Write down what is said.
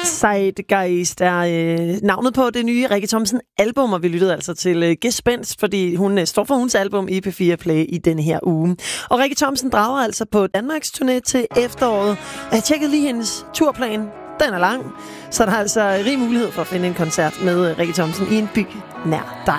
Zeitgeist er navnet på det nye Rikke Thomsen album, og vi lyttede altså til Gespenst, fordi hun står for hendes album i P4 Play i denne her uge. Og Rikke Thomsen drager altså på Danmarks turné til efteråret, og jeg tjekkede lige hendes turplan. Den er lang, så der er altså rig mulighed for at finde en koncert med Rikke Thomsen i en by nær dig.